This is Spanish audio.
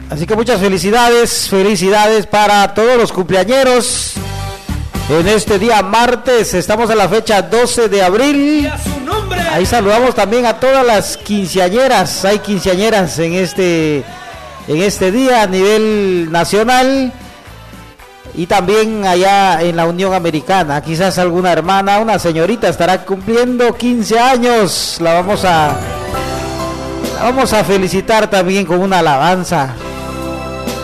Así que muchas felicidades para todos los cumpleañeros. En este día martes, estamos en la fecha 12 de abril. Ahí saludamos también a todas las quinceañeras. Hay quinceañeras en este día a nivel nacional. Y también allá en la Unión Americana, quizás alguna hermana, una señorita estará cumpliendo 15 años. La vamos a felicitar también con una alabanza.